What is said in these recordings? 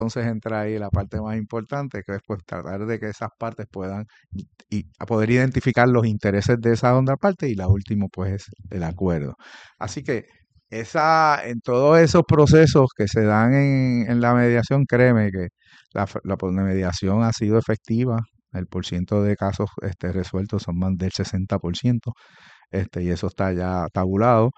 entonces entra ahí la parte más importante, que es pues tratar de que esas partes puedan a poder identificar los intereses de esa contraparte y la última pues es el acuerdo. Así que en todos esos procesos que se dan en la mediación, créeme que la mediación ha sido efectiva. El porciento de casos resueltos son más del 60%, y eso está ya tabulado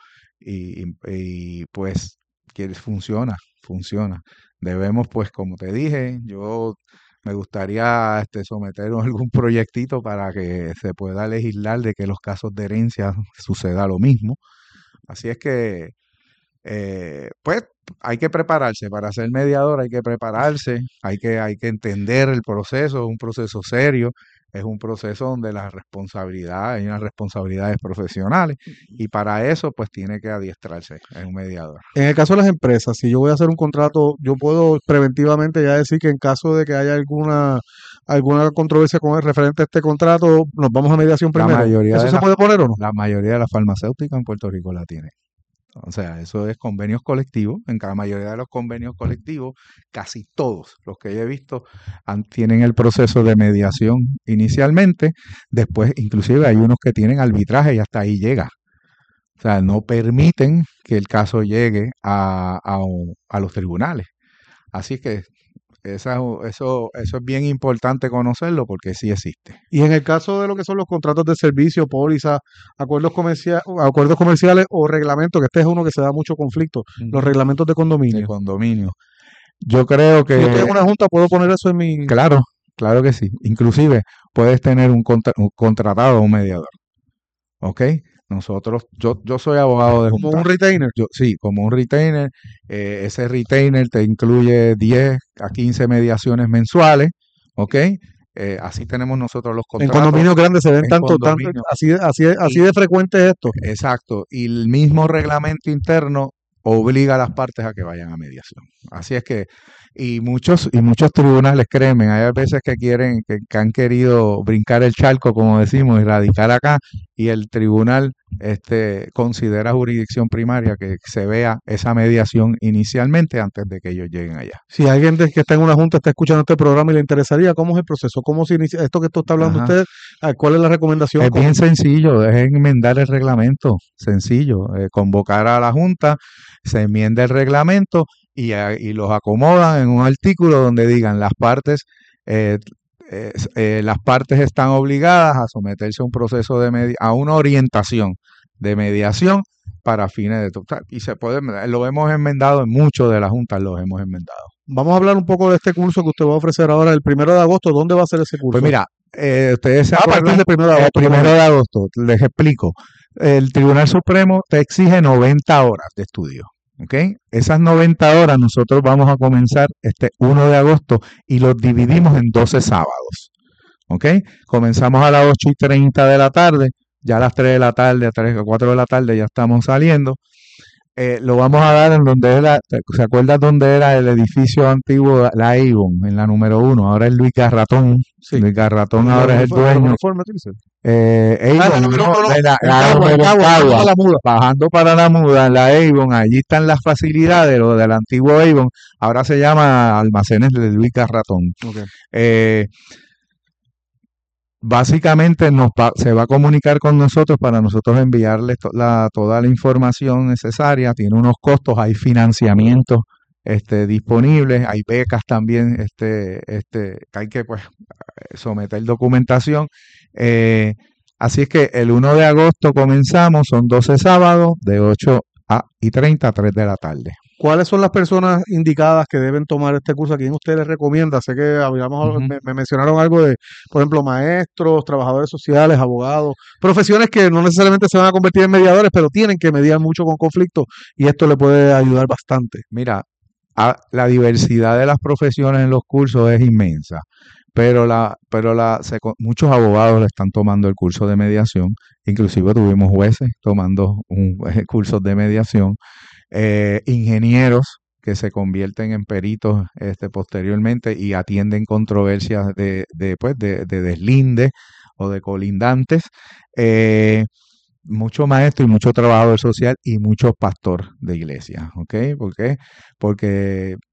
pues que funciona. Debemos, pues, como te dije, yo me gustaría someter algún proyectito para que se pueda legislar de que los casos de herencia suceda lo mismo. Así es que, pues, hay que prepararse. Para ser mediador hay que prepararse, hay que entender el proceso, es un proceso serio, es un proceso donde hay unas responsabilidades profesionales y para eso pues tiene que adiestrarse en un mediador. En el caso de las empresas, si yo voy a hacer un contrato, yo puedo preventivamente ya decir que en caso de que haya alguna controversia con el referente a este contrato, nos vamos a mediación La primero. mayoría ¿Eso de se las, puede poner o no? la mayoría de las farmacéuticas en Puerto Rico la tiene. O sea, eso es convenios colectivos. En cada mayoría de los convenios colectivos, casi todos los que yo he visto tienen el proceso de mediación inicialmente. Después, inclusive, hay unos que tienen arbitraje y hasta ahí llega. O sea, no permiten que el caso llegue a los tribunales. Así que eso es bien importante conocerlo porque sí existe. Y en el caso de lo que son los contratos de servicio, póliza, acuerdos comerciales o reglamentos, que este es uno que se da mucho conflicto, los reglamentos de De condominio. condominio. Yo creo Si yo estoy que, en una junta, puedo poner eso en mi... claro, claro que sí. Inclusive puedes tener un contratado o un mediador. ¿Ok? Yo soy abogado de como un junta. retainer. Sí, como un retainer. Ese retainer te incluye 10 a 15 mediaciones mensuales. ¿Ok? Así tenemos nosotros los En contratos condominios grandes se ven en tanto, condominio. así Y, de frecuente es esto. exacto. Y el mismo reglamento interno obliga a las partes a que vayan a mediación. Así es que, y muchos tribunales, créeme, hay veces que han querido brincar el charco, como decimos, y radicar acá, y el tribunal considera jurisdicción primaria que se vea esa mediación inicialmente antes de que ellos lleguen allá. Si alguien que está en una junta está escuchando este programa y le interesaría, ¿cómo es el proceso? ¿Cómo se inicia esto que esto está hablando Ajá. usted? ¿Cuál es la recomendación? Es bien sencillo, es enmendar el reglamento, sencillo, convocar a la Junta, se enmienda el reglamento y los acomodan en un artículo donde digan eh, las partes están obligadas a someterse a un proceso a una orientación de mediación para fines de total. Y lo hemos enmendado en muchos de las juntas, los hemos enmendado. Vamos a hablar un poco de este curso que usted va a ofrecer ahora el 1 de agosto. ¿Dónde va a ser ese Pues curso? mira, ustedes se A partir acuerdan, del 1 de el agosto, por lo primero menos. de agosto, les explico. El Tribunal Supremo te exige 90 horas de estudio. ¿Ok? Esas 90 horas nosotros vamos a comenzar este 1 de agosto y los dividimos en 12 sábados. ¿Ok? Comenzamos a las 8:30 de la tarde, ya a las 3 de la tarde, a 3 o 4 de la tarde ya estamos saliendo. Lo vamos a dar en donde era, ¿se acuerdas dónde era el edificio antiguo, la Avon, en la número 1? Ahora es Luis Garratón. Sí. Luis Garratón ¿De ahora es el los dueño. uniformes, tú dices? Avon, No. de En Cagua, número en bajando Cagua, para la muda. bajando para la muda, en la Avon, allí están las facilidades, lo del antiguo Avon, ahora se llama Almacenes de Luis Garratón. Okay. Eh, Básicamente se va a comunicar con nosotros para nosotros enviarles toda la información necesaria. Tiene unos costos, hay financiamientos disponibles, hay becas también que hay que pues someter documentación. Así es que el 1 de agosto comenzamos, son 12 sábados de 8:30 a 3 de la tarde. ¿Cuáles son las personas indicadas que deben tomar este curso? ¿A quién usted les recomienda? Sé que me mencionaron algo de, por ejemplo, maestros, trabajadores sociales, abogados, profesiones que no necesariamente se van a convertir en mediadores, pero tienen que mediar mucho con conflictos y esto le puede ayudar bastante. Mira, la diversidad de las profesiones en los cursos es inmensa, pero muchos abogados le están tomando el curso de mediación, inclusive tuvimos jueces tomando cursos de mediación, ingenieros que se convierten en peritos posteriormente y atienden controversias de deslinde o de colindantes. Mucho maestro y mucho trabajador social y mucho pastor de iglesia, ¿ok? ¿Por qué? Porque